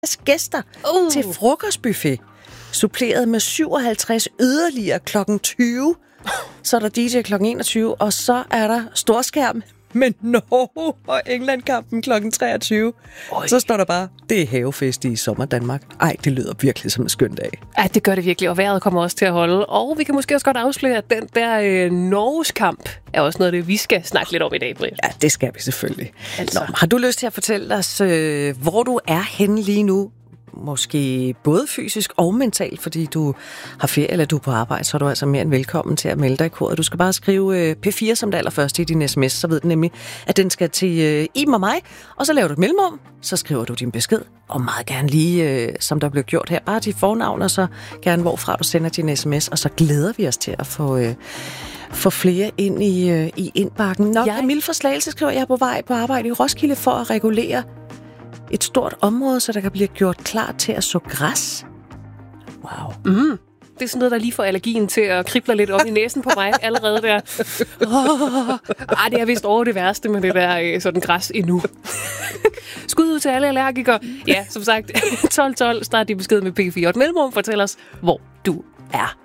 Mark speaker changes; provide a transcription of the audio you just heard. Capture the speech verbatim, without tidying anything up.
Speaker 1: gæster uh. til frokostbuffet, suppleret med syvoghalvtreds yderligere klokken tyve. Så er der D J klokken enogtyve, og så er der storskærm med Norge og England-kampen klokken treogtyve. Oj. Så står der bare, det er havefest i sommer Danmark. Ej, det lyder virkelig som en skøn dag.
Speaker 2: Ja, det gør det virkelig, og vejret kommer også til at holde. Og vi kan måske også godt afsløre, at den der øh, Norges kamp er også noget af det, vi skal snakke lidt om i dag, Britt.
Speaker 1: Ja, det skal vi selvfølgelig.
Speaker 2: Altså.
Speaker 1: Nå, har du lyst til at fortælle os, øh, hvor du er henne lige nu? Måske både fysisk og mentalt, fordi du har ferie eller du er på arbejde, så er du altså mere end velkommen til at melde dig i koret. Du skal bare skrive P fire som det allerførste i din sms, så ved den nemlig, at den skal til Iben og mig, og så laver du et mellemrum, så skriver du din besked, og meget gerne lige, som der blev gjort her, bare dit fornavn, og så gerne hvorfra du sender din sms, og så glæder vi os til at få... Øh, få flere ind i, øh, i indbakken. Nå, jeg... Camille fra Slagelse skriver, jeg er på vej på arbejde i Roskilde for at regulere et stort område, så der kan blive gjort klar til at så græs. Wow.
Speaker 2: Mm. Det er sådan noget, der lige får allergien til at krible lidt op i næsen på mig allerede der. Oh, ej, det er vist over det værste med det der sådan græs endnu. Skud ud til alle allergikere. Ja, som sagt, tolv tolv, start din besked med P fire. Og et mellemrum, fortæl os, hvor du er.